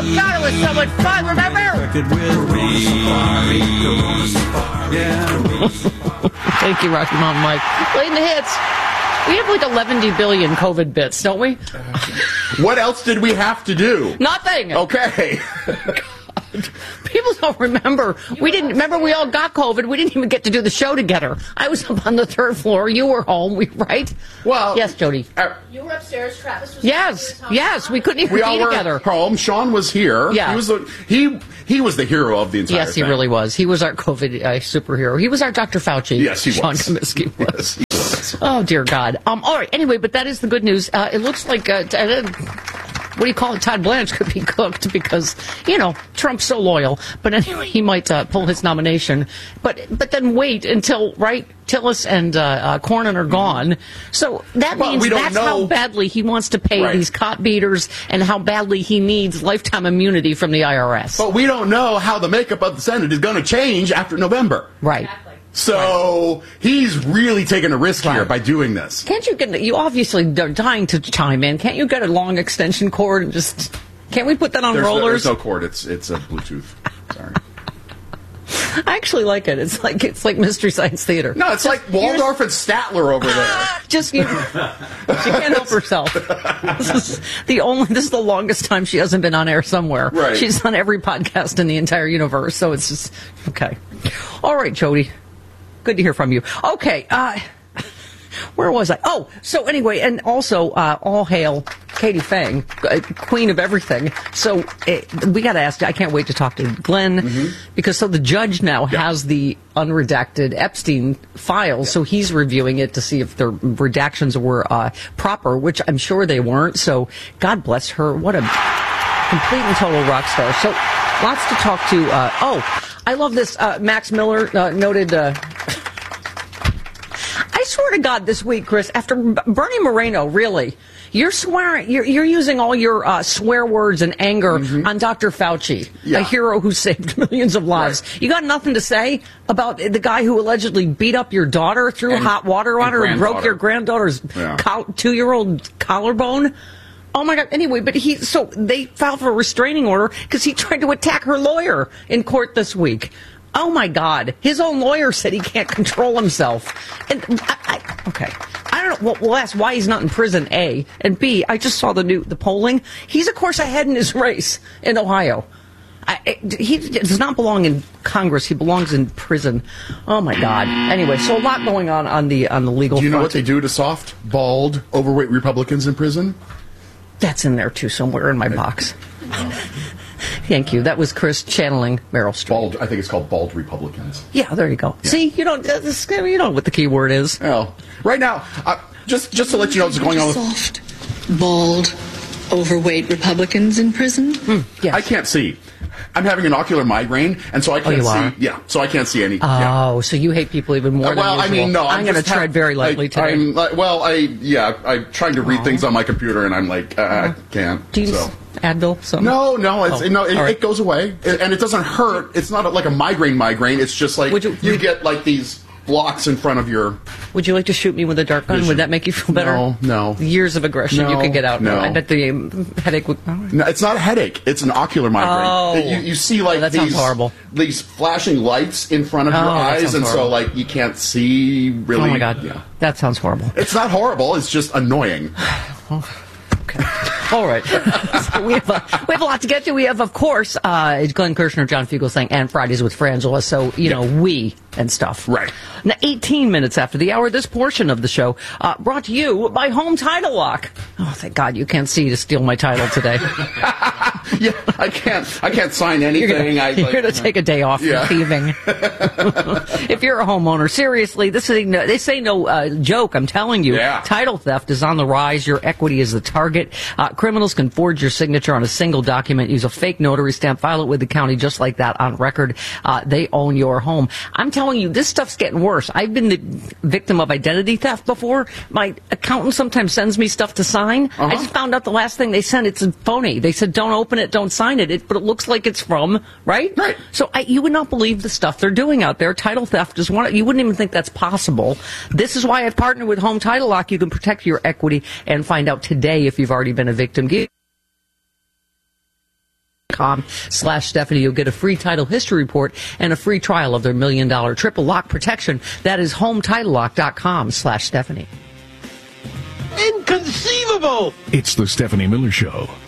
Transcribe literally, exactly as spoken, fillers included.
God, it was so much fun, remember? Thank you, Rocky Mountain Mike. Playing the hits. We have like eleven billion COVID bits, don't we? What else did we have to do? Nothing. Okay. People don't remember. We didn't remember. We all got COVID. We didn't even get to do the show together. I was up on the third floor. You were home. We right? Well, yes, Jody. Uh, you were upstairs. Travis was yes, yes. We couldn't even we be all were together. Home. Sean was here. Yeah, he was the he he was the hero of the entire. Yes, he thing. really was. He was our COVID uh, superhero. He was our Doctor Fauci. Yes, he Sean was. Comiskey was. Yes, he was. Oh dear God. Um. All right. Anyway, but that is the good news. Uh, it looks like. Uh, t- uh, What do you call it? Todd Blanche could be cooked because, you know, Trump's so loyal. But anyway, he might uh, pull his nomination. But but then wait until, right, Tillis and uh, uh, Cornyn are gone. So that well, means we don't that's know. how badly he wants to pay Right. these cop beaters and how badly he needs lifetime immunity from the I R S. But we don't know how the makeup of the Senate is going to change after November. Right. Exactly. So he's really taking a risk here Right. by doing this. Can't you get, you obviously are dying to chime in. Can't you get a long extension cord and just, can't we put that on There's no, rollers? there's no cord. It's it's a Bluetooth. Sorry. I actually like it. It's like it's like Mystery Science Theater. No, it's like Waldorf and Statler over there. Just you, she can't help herself. This is the only. This is the longest time she hasn't been on air somewhere. Right. She's on every podcast in the entire universe. So it's just okay. All right, Jody. Good to hear from you. Okay. Uh, where was I? Oh, so anyway, and also uh, all hail Katie Fang, uh, queen of everything. So uh, we got to ask. I can't wait to talk to Glenn Mm-hmm. because so the judge now Yeah. has the unredacted Epstein files, so he's reviewing it to see if the redactions were uh, proper, which I'm sure they weren't. So God bless her. What a complete and total rock star. So lots to talk to. Uh, oh, I love this. Uh, Max Miller uh, noted. Uh, I swear to God, this week, Chris, after B- Bernie Moreno, really, you're swearing, you're, you're using all your uh, swear words and anger on Doctor Fauci, Yeah. a hero who saved millions of lives. Right. You got nothing to say about the guy who allegedly beat up your daughter, threw And- hot water on and her, and broke granddaughter. your granddaughter's Yeah. col- two-year-old collarbone? Oh my God! Anyway, but he so they filed for a restraining order because he tried to attack her lawyer in court this week. Oh my God! His own lawyer said he can't control himself. And I, I, okay, I don't know. Well, we'll ask why he's not in prison. A and B. I just saw the new the polling. He's of course ahead in his race in Ohio. I, it, he does not belong in Congress. He belongs in prison. Oh my God! Anyway, so a lot going on on the on the legal. Do you know front. what they do to soft, bald, overweight Republicans in prison? That's in there too, somewhere in my box. Thank you. That was Chris channeling Meryl Streep. Bald. I think it's called bald Republicans. Yeah, there you go. See, you don't. uh, This, you know what the key word is. Well, right now, uh, just just to let you know what's going on with. Soft, bald, overweight Republicans in prison? Yes. I can't see. I'm having an ocular migraine, and so I can't you see. are? Yeah, so I can't see any. yeah. Oh, so you hate people even more Uh, than well, I usual. mean, no. I'm, going to just ha- tread very lightly I, today. I'm, uh, well, I yeah, I'm trying to read things on my computer, and I'm like, uh, I can't. Do you so. Advil? Something? No, no, it's, Oh, no, it, all right. it goes away, it, and it doesn't hurt. It's not like a migraine migraine. It's just like Would you, you- get like these blocks in front of your. Would you like to shoot me with a dart gun? Vision. Would that make you feel better? No, no. Years of aggression you No, could get out. no. I bet the um, headache would. all right. No, it's not a headache. It's an ocular migraine. Oh. you, you see like Oh, that sounds these horrible. these flashing lights in front of Oh, your that eyes, sounds and so horrible. like you can't see really. Oh my God, Yeah. that sounds horrible. It's not horrible. It's just annoying. Okay. All right. So we, have a, we have a lot to get to. We have, of course, uh, Glenn Kirshner, John Fugelsang, and Fridays with Frangela. So, you know, we and stuff. Right. Now, eighteen minutes after the hour, this portion of the show uh, brought to you by Home Title Lock. Oh, thank God you can't see to steal my title today. Yeah, I can't. I can't sign anything. You're gonna, I, you're like, gonna take a day off Yeah. from thieving. If you're a homeowner, seriously, this is no, they say no uh, joke. I'm telling you, Yeah. title theft is on the rise. Your equity is the target. Uh, criminals can forge your signature on a single document, use a fake notary stamp, file it with the county just like that on record. Uh, they own your home. I'm telling you, this stuff's getting worse. I've been the victim of identity theft before. My accountant sometimes sends me stuff to sign. Uh-huh. I just found out the last thing they sent, it's phony. They said, don't open it, don't sign it, it but it looks like it's from, right? Right. So I, you would not believe the stuff they're doing out there. Title theft is one. You wouldn't even think that's possible. This is why I've partnered with Home Title Lock. You can protect your equity and find out today if you've already been a victim. Give com slash Stephanie. You'll get a free title history report and a free trial of their million dollar triple lock protection. That is home title lock dot com slash Stephanie. Inconceivable! It's the Stephanie Miller Show.